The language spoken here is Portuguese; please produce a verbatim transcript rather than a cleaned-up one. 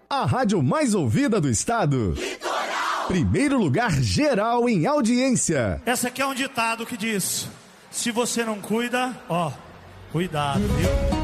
A rádio mais ouvida do estado. Litoral. Primeiro lugar geral em audiência. Essa aqui é um ditado que diz: se você não cuida, ó, cuidado, viu?